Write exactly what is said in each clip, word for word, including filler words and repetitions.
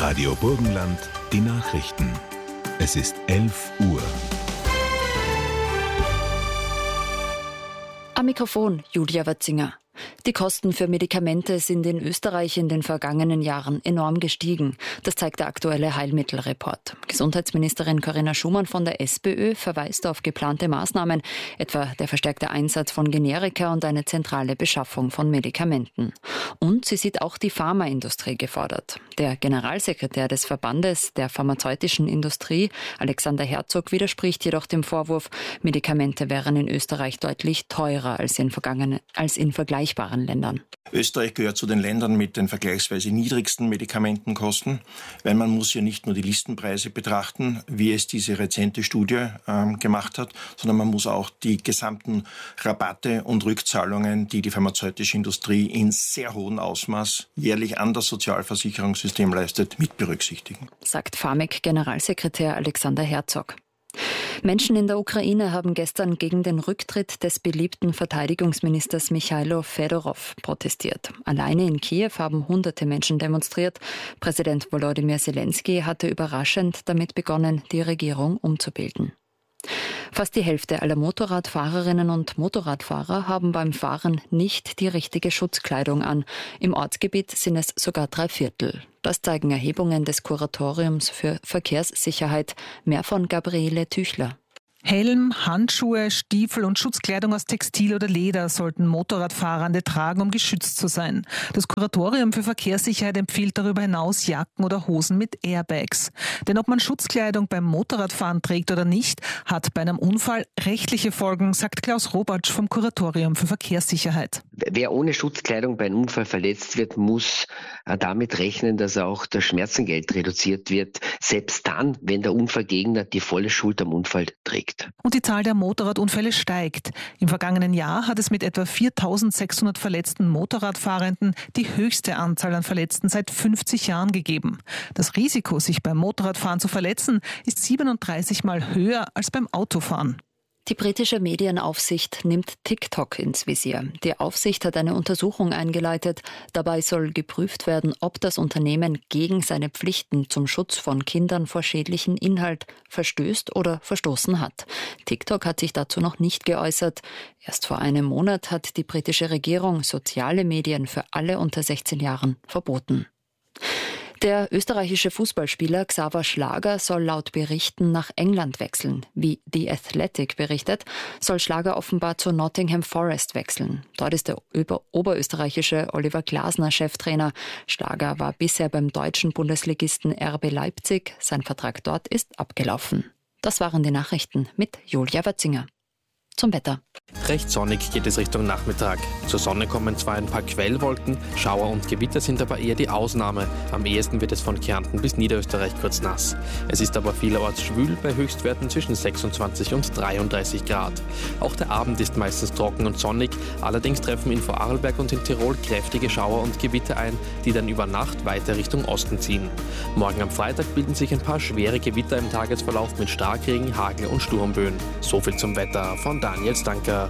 Radio Burgenland, die Nachrichten. Es ist elf Uhr. Am Mikrofon Julia Watzinger. Die Kosten für Medikamente sind in Österreich in den vergangenen Jahren enorm gestiegen. Das zeigt der aktuelle Heilmittelreport. Gesundheitsministerin Corinna Schumann von der SPÖ verweist auf geplante Maßnahmen, etwa der verstärkte Einsatz von Generika und eine zentrale Beschaffung von Medikamenten. Und sie sieht auch die Pharmaindustrie gefordert. Der Generalsekretär des Verbandes der pharmazeutischen Industrie, Alexander Herzog, widerspricht jedoch dem Vorwurf, Medikamente wären in Österreich deutlich teurer als in, vergangenen, als in vergleichbaren Ländern. Österreich gehört zu den Ländern mit den vergleichsweise niedrigsten Medikamentenkosten, weil man muss ja nicht nur die Listenpreise betrachten, wie es diese rezente Studie ähm, gemacht hat, sondern man muss auch die gesamten Rabatte und Rückzahlungen, die die pharmazeutische Industrie in sehr hohem Ausmaß jährlich an das Sozialversicherungssystem leistet, mit berücksichtigen. Sagt Pharmek-Generalsekretär Alexander Herzog. Menschen in der Ukraine haben gestern gegen den Rücktritt des beliebten Verteidigungsministers Michailo Fedorov protestiert. Alleine in Kiew haben hunderte Menschen demonstriert. Präsident Volodymyr Zelensky hatte überraschend damit begonnen, die Regierung umzubilden. Fast die Hälfte aller Motorradfahrerinnen und Motorradfahrer haben beim Fahren nicht die richtige Schutzkleidung an. Im Ortsgebiet sind es sogar drei Viertel. Das zeigen Erhebungen des Kuratoriums für Verkehrssicherheit. Mehr von Gabriele Tüchler. Helm, Handschuhe, Stiefel und Schutzkleidung aus Textil oder Leder sollten Motorradfahrende tragen, um geschützt zu sein. Das Kuratorium für Verkehrssicherheit empfiehlt darüber hinaus Jacken oder Hosen mit Airbags. Denn ob man Schutzkleidung beim Motorradfahren trägt oder nicht, hat bei einem Unfall rechtliche Folgen, sagt Klaus Robatsch vom Kuratorium für Verkehrssicherheit. Wer ohne Schutzkleidung bei einem Unfall verletzt wird, muss damit rechnen, dass auch das Schmerzengeld reduziert wird, selbst dann, wenn der Unfallgegner die volle Schuld am Unfall trägt. Und die Zahl der Motorradunfälle steigt. Im vergangenen Jahr hat es mit etwa viertausendsechshundert verletzten Motorradfahrenden die höchste Anzahl an Verletzten seit fünfzig Jahren gegeben. Das Risiko, sich beim Motorradfahren zu verletzen, ist siebenunddreißig Mal höher als beim Autofahren. Die britische Medienaufsicht nimmt TikTok ins Visier. Die Aufsicht hat eine Untersuchung eingeleitet. Dabei soll geprüft werden, ob das Unternehmen gegen seine Pflichten zum Schutz von Kindern vor schädlichen Inhalt verstößt oder verstoßen hat. TikTok hat sich dazu noch nicht geäußert. Erst vor einem Monat hat die britische Regierung soziale Medien für alle unter sechzehn Jahren verboten. Der österreichische Fußballspieler Xaver Schlager soll laut Berichten nach England wechseln. Wie The Athletic berichtet, soll Schlager offenbar zu Nottingham Forest wechseln. Dort ist der oberösterreichische Oliver Glasner Cheftrainer. Schlager war bisher beim deutschen Bundesligisten R B Leipzig. Sein Vertrag dort ist abgelaufen. Das waren die Nachrichten mit Julia Watzinger. Zum Wetter. Recht sonnig geht es Richtung Nachmittag. Zur Sonne kommen zwar ein paar Quellwolken, Schauer und Gewitter sind aber eher die Ausnahme. Am ehesten wird es von Kärnten bis Niederösterreich kurz nass. Es ist aber vielerorts schwül bei Höchstwerten zwischen sechsundzwanzig und dreiunddreißig Grad. Auch der Abend ist meistens trocken und sonnig, allerdings treffen in Vorarlberg und in Tirol kräftige Schauer und Gewitter ein, die dann über Nacht weiter Richtung Osten ziehen. Morgen am Freitag bilden sich ein paar schwere Gewitter im Tagesverlauf mit Starkregen, Hagel und Sturmböen. So viel zum Wetter von Daniel Stanker.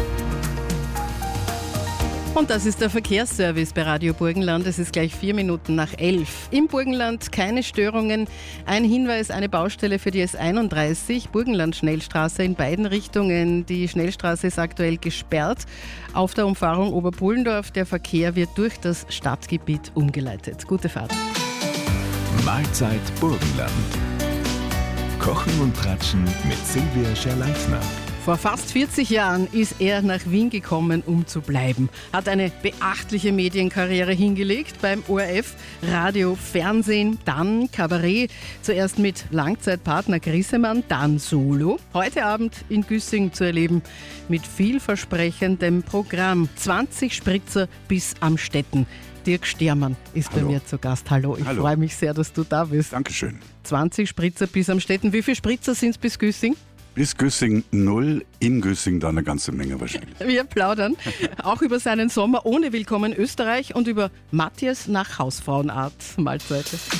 Und das ist der Verkehrsservice bei Radio Burgenland. Es ist gleich vier Minuten nach elf. Im Burgenland keine Störungen. Ein Hinweis, eine Baustelle für die S einunddreißig, Burgenland-Schnellstraße in beiden Richtungen. Die Schnellstraße ist aktuell gesperrt. Auf der Umfahrung Oberpullendorf, der Verkehr wird durch das Stadtgebiet umgeleitet. Gute Fahrt. Mahlzeit Burgenland. Kochen und Tratschen mit Silvia Scherleifner. Vor fast vierzig Jahren ist er nach Wien gekommen, um zu bleiben. Hat eine beachtliche Medienkarriere hingelegt beim O R F, Radio, Fernsehen, dann Kabarett. Zuerst mit Langzeitpartner Grissemann, dann Solo. Heute Abend in Güssing zu erleben mit vielversprechendem Programm. zwanzig Spritzer bis Amstetten. Dirk Stiermann ist Hallo. Bei mir zu Gast. Hallo, ich freue mich sehr, dass du da bist. Dankeschön. zwanzig Spritzer bis Amstetten. Wie viele Spritzer sind es bis Güssing? Bis Güssing null, in Güssing dann eine ganze Menge wahrscheinlich. Wir plaudern auch über seinen Sommer ohne Willkommen Österreich und über Matthias nach Hausfrauenart. Mahlzeit.